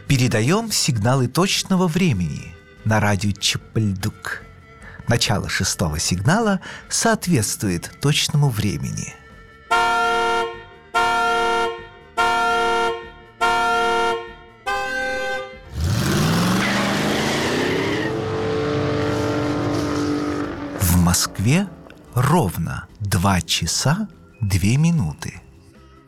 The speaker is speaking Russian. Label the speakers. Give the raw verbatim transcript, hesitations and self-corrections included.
Speaker 1: Передаем сигналы точного времени на радио Чапыльдук. Начало шестого сигнала соответствует точному времени. В Москве ровно два часа две минуты.